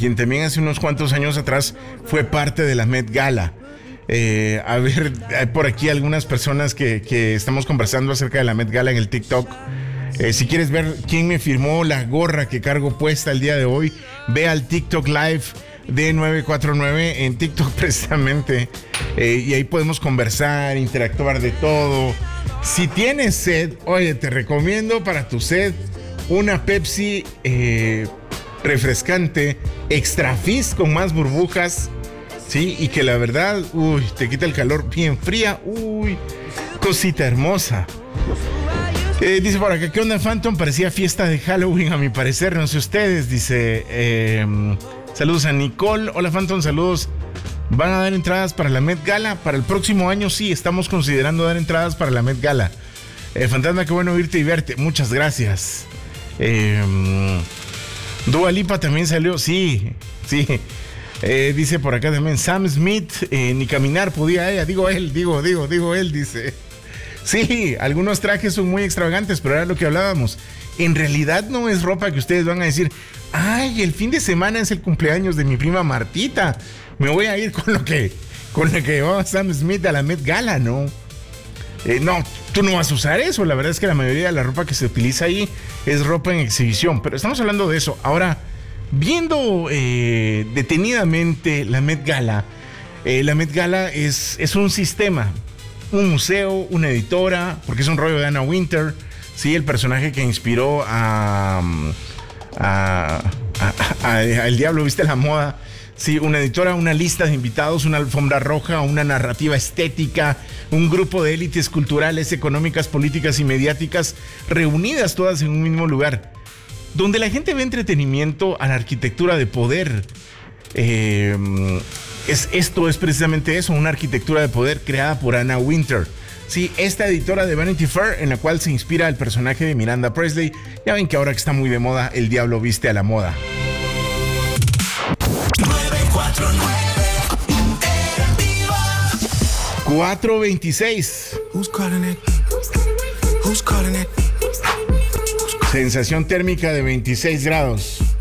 quien también hace unos cuantos años atrás fue parte de la Met Gala. A ver, hay por aquí algunas personas que estamos conversando acerca de la Met Gala en el TikTok. Si quieres ver quién me firmó la gorra que cargo puesta el día de hoy, ve al TikTok Live de 949 en TikTok precisamente. Y ahí podemos conversar, interactuar de todo. Si tienes sed, oye, te recomiendo para tu sed una Pepsi refrescante, extra fizz con más burbujas, ¿sí? Y que la verdad, te quita el calor, bien fría, cosita hermosa. Dice por acá, ¿qué onda, Phantom? Parecía fiesta de Halloween, a mi parecer, no sé ustedes. Dice, saludos a Nicole. Hola, Phantom, saludos. ¿Van a dar entradas para la Met Gala? Para el próximo año sí, estamos considerando dar entradas para la Met Gala. Fantasma, qué bueno oírte y verte. Muchas gracias. Dua Lipa también salió, sí. Dice por acá también, Sam Smith, ni caminar podía ella. Digo él, dice. Sí, algunos trajes son muy extravagantes, pero era lo que hablábamos. En realidad no es ropa que ustedes van a decir, ay, el fin de semana es el cumpleaños de mi prima Martita, me voy a ir con lo que llevaba Sam Smith a la Met Gala, ¿no? No, tú no vas a usar eso. La verdad es que la mayoría de la ropa que se utiliza ahí es ropa en exhibición, pero estamos hablando de eso. Ahora, viendo detenidamente la Met Gala, es un sistema, un museo, una editora, porque es un rollo de Anna Wintour, sí, el personaje que inspiró El Diablo Viste la Moda. Sí, una editora, una lista de invitados, una alfombra roja, una narrativa estética, un grupo de élites culturales, económicas, políticas y mediáticas reunidas todas en un mismo lugar, donde la gente ve entretenimiento a la arquitectura de poder. Esto es precisamente eso, una arquitectura de poder creada por Anna Wintour. Sí, esta editora de Vanity Fair, en la cual se inspira el personaje de Miranda Presley. Ya ven que ahora que está muy de moda, El Diablo Viste a la Moda. 4:26. Sensación térmica de 26 grados.